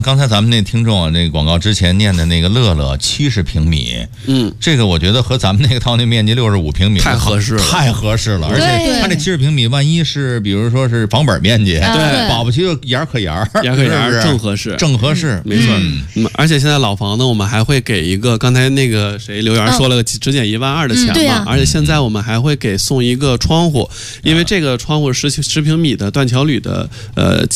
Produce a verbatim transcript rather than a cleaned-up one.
刚才咱们那听众啊，那个广告之前念的那个乐乐七十平米， 嗯， 这个我觉得和咱们那个套那面积六十五平米太合适了， 太合适了。而且它这七十平米，万一是比如说是房本面积， 对， 保不齐就沿可沿， 沿可沿正合适， 正合适， 没错。嗯，而且现在老房呢，我们还会给一个，刚才那个谁留言说了个只减一万二的钱嘛，而且现在我们还会给送一个窗户，因为这个窗户十十平米的断桥铝的呃。